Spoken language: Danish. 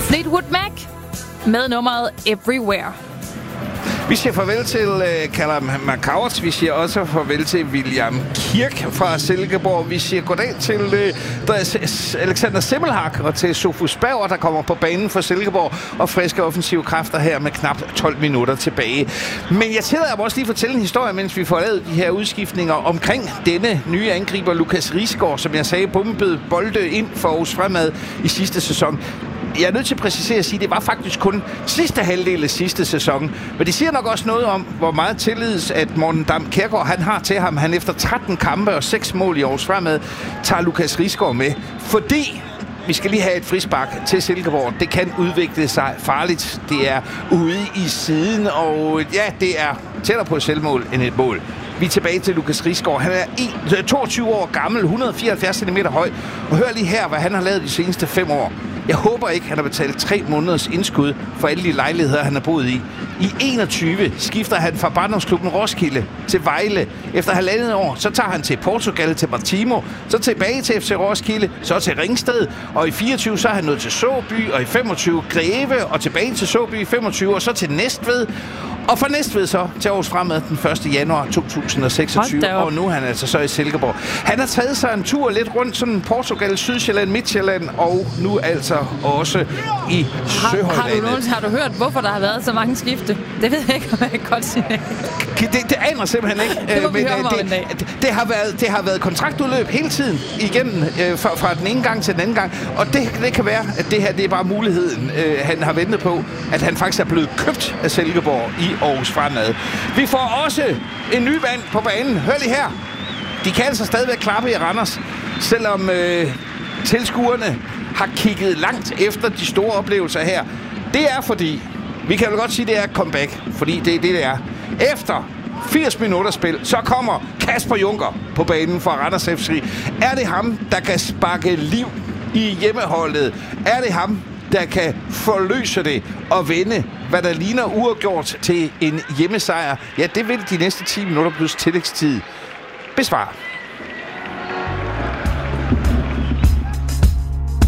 Fleetwood Mac med nummeret Everywhere. Vi siger farvel til Callum McCourt. Vi siger også farvel til William Kirk fra Silkeborg. Vi siger goddag til Alexander Semmelhag og til Sofus Bauer, der kommer på banen for Silkeborg, og friske offensive kræfter her med knap 12 minutter tilbage. Men jeg tillader mig også lige fortælle en historie, mens vi får lavet de her udskiftninger omkring denne nye angriber, Lukas Risgaard, som jeg sagde, bombede bolde ind for Aarhus Fremad i sidste sæson. Jeg er nødt til at præcisere at sige, at det var faktisk kun sidste halvdel af sidste sæson. Men det siger nok også noget om, hvor meget tillid, at Morten Dam Kjærgaard han har til ham. Han efter 13 kampe og 6 mål i Aarhus Fremad tager Lukas Risgaard med. Fordi vi skal lige have et frispark til Silkeborg. Det kan udvikle sig farligt. Det er ude i siden, og ja, det er tættere på selvmål end et mål. Vi er tilbage til Lukas Risgaard. Han er 22 år gammel, 174 cm høj. Og hør lige her, hvad han har lavet de seneste 5 år. Jeg håber ikke, han har betalt 3 måneders indskud for alle de lejligheder, han har boet i. I 21 skifter han fra barndomsklubben Roskilde til Vejle. Efter 1,5 år, så tager han til Portugal, til Martimo, så tilbage til FC Roskilde, så til Ringsted, og i 24 så er han nået til Såby, og i 25 Greve, og tilbage til Såby i 25, og så til Næstved. Og fra Næstved så til Aarhus Fremad den 1. januar 2026, og nu er han altså så i Silkeborg. Han har taget sig en tur lidt rundt sådan Portugal, Sydsjælland, Midtjylland, og nu altså også i Søhøjlandet. Har du hørt, hvorfor der har været så mange skifte? Det ved jeg ikke, om jeg kan godt sige det. Det aner simpelthen ikke. Det må vi høre om en dag. Det har været kontraktudløb hele tiden igennem fra den ene gang til den anden gang. Og det kan være, at det her det er bare muligheden, han har ventet på, at han faktisk er blevet købt af Silkeborg i Aarhus Fremad. Vi får også en ny mand på banen. Hør lige her. De kan altså stadigvæk klappe i Randers, selvom tilskuerne har kigget langt efter de store oplevelser her. Det er fordi, vi kan vel godt sige, det er et comeback, fordi det er det er. Efter 80 minutter spil, så kommer Kasper Junker på banen for Randers FC. Er det ham, der kan sparke liv i hjemmeholdet? Er det ham, der kan forløse det og vende, hvad der ligner uafgjort til en hjemmesejr? Ja, det vil de næste 10 minutter plus tillægstid besvare.